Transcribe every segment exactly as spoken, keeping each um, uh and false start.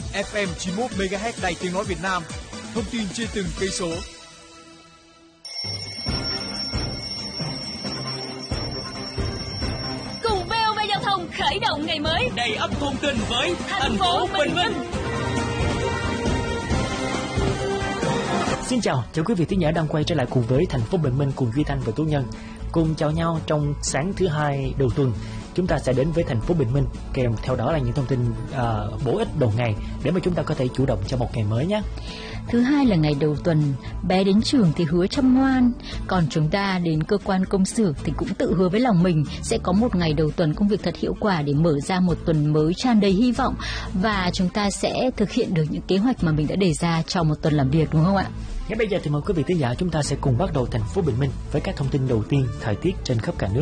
ép em chín mươi mốt mê ga héc Đài Tiếng nói Việt Nam. Thông tin trên từng cây số. Cùng vê o vê Giao thông khởi động ngày mới Đầy ắp thông tin với thành phố Bình Minh. Xin chào, chào quý vị thính giả đang quay trở lại cùng với thành phố Bình Minh cùng Duy Thanh và Tú Nhân. Cùng chào nhau trong sáng thứ hai đầu tuần, chúng ta sẽ đến với thành phố Bình Minh, kèm theo đó là những thông tin uh, bổ ích đầu ngày để mà chúng ta có thể chủ động cho một ngày mới nhé. Thứ hai là ngày đầu tuần, bé đến trường thì hứa chăm ngoan, còn chúng ta đến cơ quan công sở thì cũng tự hứa với lòng mình sẽ có một ngày đầu tuần công việc thật hiệu quả để mở ra một tuần mới tràn đầy hy vọng, và chúng ta sẽ thực hiện được những kế hoạch mà mình đã đề ra trong một tuần làm việc, đúng không ạ? Ngay bây giờ thì mời quý vị thính giả chúng ta sẽ cùng bắt đầu thành phố Bình Minh với các thông tin đầu tiên thời tiết trên khắp cả nước.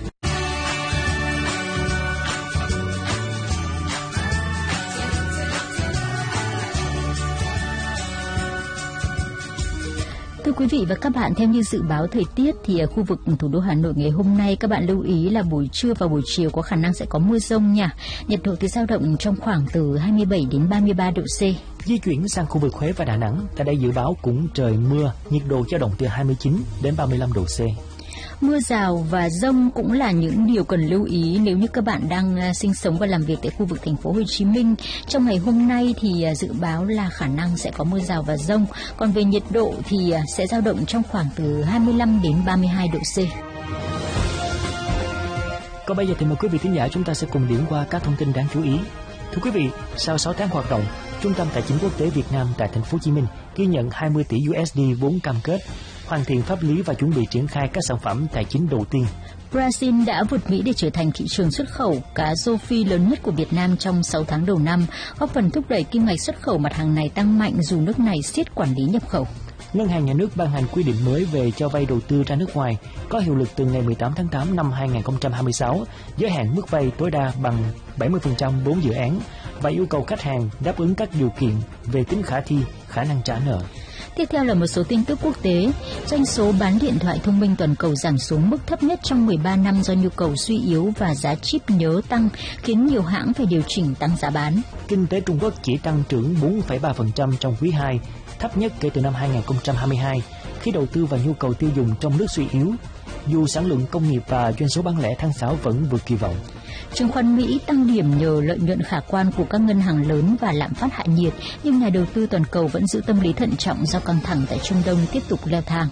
Thưa quý vị và các bạn, theo như dự báo thời tiết thì ở khu vực thủ đô Hà Nội ngày hôm nay, các bạn lưu ý là buổi trưa và buổi chiều có khả năng sẽ có mưa dông nha. Nhiệt độ thì dao động trong khoảng từ hai mươi bảy đến ba mươi ba độ C. Di chuyển sang khu vực Huế và Đà Nẵng, tại đây dự báo cũng trời mưa, nhiệt độ dao động từ hai mươi chín đến ba mươi lăm độ C. Mưa rào và dông cũng là những điều cần lưu ý nếu như các bạn đang sinh sống và làm việc tại khu vực thành phố Hồ Chí Minh. Trong ngày hôm nay thì dự báo là khả năng sẽ có mưa rào và dông, còn về nhiệt độ thì sẽ dao động trong khoảng từ hai mươi lăm đến ba mươi hai độ C. Còn bây giờ thì mời quý vị thính giả chúng ta sẽ cùng điểm qua các thông tin đáng chú ý. Thưa quý vị, sau sáu tháng hoạt động, Trung tâm Tài chính Quốc tế Việt Nam tại thành phố Hồ Chí Minh ghi nhận hai mươi tỷ đô la vốn cam kết, hoàn thiện pháp lý và chuẩn bị triển khai các sản phẩm tài chính đầu tiên. Brazil đã vượt Mỹ để trở thành thị trường xuất khẩu cá rô phi lớn nhất của Việt Nam trong sáu tháng đầu năm, góp phần thúc đẩy kim ngạch xuất khẩu mặt hàng này tăng mạnh dù nước này siết quản lý nhập khẩu. Ngân hàng Nhà nước ban hành quy định mới về cho vay đầu tư ra nước ngoài, có hiệu lực từ ngày mười tám tháng tám năm hai nghìn không trăm hai mươi sáu, giới hạn mức vay tối đa bằng bảy mươi phần trăm vốn dự án và yêu cầu khách hàng đáp ứng các điều kiện về tính khả thi, khả năng trả nợ. Tiếp theo là một số tin tức quốc tế. Doanh số bán điện thoại thông minh toàn cầu giảm xuống mức thấp nhất trong mười ba năm do nhu cầu suy yếu và giá chip nhớ tăng, khiến nhiều hãng phải điều chỉnh tăng giá bán. Kinh tế Trung Quốc chỉ tăng trưởng bốn phẩy ba phần trăm trong quý hai, thấp nhất kể từ năm hai nghìn không trăm hai mươi hai, khi đầu tư và nhu cầu tiêu dùng trong nước suy yếu, dù sản lượng công nghiệp và doanh số bán lẻ tháng sáu vẫn vượt kỳ vọng. Chứng khoán Mỹ tăng điểm nhờ lợi nhuận khả quan của các ngân hàng lớn và lạm phát hạ nhiệt, nhưng nhà đầu tư toàn cầu vẫn giữ tâm lý thận trọng do căng thẳng tại Trung Đông tiếp tục leo thang.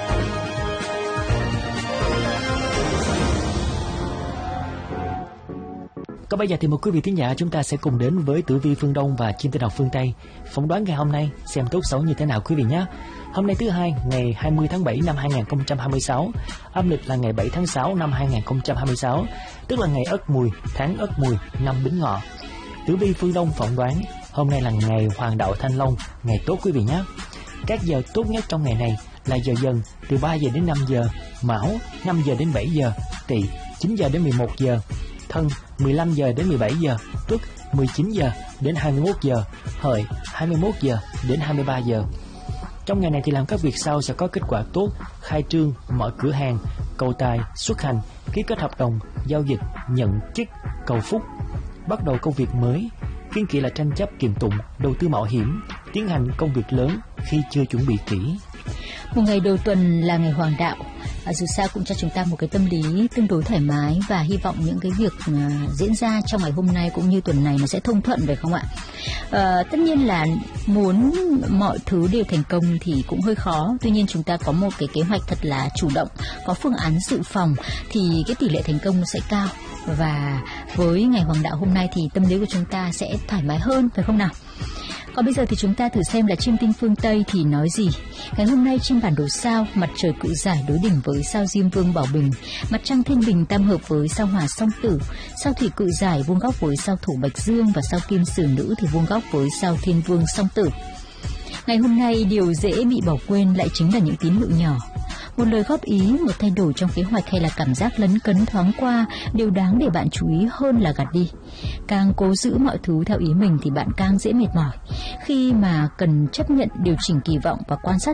Còn bây giờ thì mời quý vị thính giả chúng ta sẽ cùng đến với tử vi phương Đông và chim tinh học phương Tây. Phỏng đoán ngày hôm nay xem tốt xấu như thế nào quý vị nhé. Hôm nay thứ hai, ngày hai mươi tháng bảy năm hai nghìn không trăm hai mươi sáu, âm lịch là ngày bảy tháng sáu năm hai nghìn không trăm hai mươi sáu, tức là ngày Ất Mùi, tháng Ất Mùi, năm Bính Ngọ. Tử vi phương Đông phỏng đoán hôm nay là ngày Hoàng đạo Thanh Long, ngày tốt quý vị nhé. Các giờ tốt nhất trong ngày này là giờ dần từ ba giờ đến năm giờ, Mão năm giờ đến bảy giờ, Tỵ chín giờ đến mười một giờ, Thân mười lăm giờ đến mười bảy giờ, Tuất mười chín giờ đến hai mươi mốt giờ, Hợi hai mươi mốt giờ đến hai mươi ba giờ. Trong ngày này thì làm các việc sau sẽ có kết quả tốt: khai trương, mở cửa hàng, cầu tài, xuất hành, ký kết hợp đồng, giao dịch, nhận chức, cầu phúc, bắt đầu công việc mới, kiêng kỵ là tranh chấp kiện tụng, đầu tư mạo hiểm, tiến hành công việc lớn khi chưa chuẩn bị kỹ. Một ngày đầu tuần là ngày Hoàng đạo, à, dù sao cũng cho chúng ta một cái tâm lý tương đối thoải mái và hy vọng những cái việc à, diễn ra trong ngày hôm nay cũng như tuần này nó sẽ thông thuận, phải không ạ? À, tất nhiên là muốn mọi thứ đều thành công thì cũng hơi khó, tuy nhiên chúng ta có một cái kế hoạch thật là chủ động, có phương án dự phòng thì cái tỷ lệ thành công sẽ cao, và với ngày Hoàng đạo hôm nay thì tâm lý của chúng ta sẽ thoải mái hơn, phải không nào? Còn bây giờ thì chúng ta thử xem là chiêm tinh phương Tây thì nói gì. Ngày hôm nay trên bản đồ sao, mặt trời Cự Giải đối đỉnh với sao Diêm Vương Bảo Bình, mặt trăng Thiên Bình tam hợp với sao Hỏa Song Tử, sao Thủy Cự Giải vuông góc với sao Thổ Bạch Dương và sao Kim Sử Nữ thì vuông góc với sao Thiên Vương Song Tử. Ngày hôm nay điều dễ bị bỏ quên lại chính là những tín hiệu nhỏ. Một lời góp ý, một thay đổi trong kế hoạch hay là cảm giác lấn cấn thoáng qua đều đáng để bạn chú ý hơn là gạt đi. Càng cố giữ mọi thứ theo ý mình thì bạn càng dễ mệt mỏi. Khi mà cần chấp nhận điều chỉnh kỳ vọng và quan sát